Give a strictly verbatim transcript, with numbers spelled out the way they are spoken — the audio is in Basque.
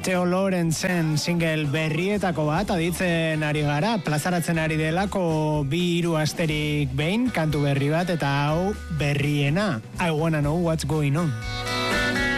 Theo Lawrenceen single berrietako bat aditzen ari gara, plazaratzen ari delako bi hiru asterik behin kantu berri bat, eta hau berriena. I wanna know what's going on.